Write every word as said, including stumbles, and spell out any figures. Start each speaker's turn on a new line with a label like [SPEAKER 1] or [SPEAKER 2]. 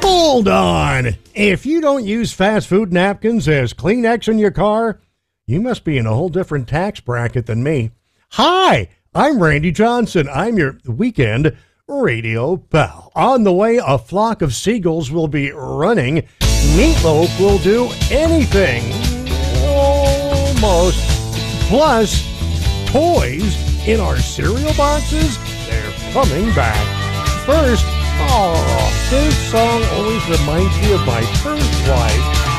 [SPEAKER 1] Hold on! If you don't use fast food napkins as Kleenex in your car, you must be in a whole different tax bracket than me. Hi, I'm Randy Johnson. I'm your weekend radio pal. On the way, a flock of seagulls will be running. Meatloaf will do anything. Almost. Plus, toys in our cereal boxes, they're coming back. First, oh, this song always reminds me of my first wife.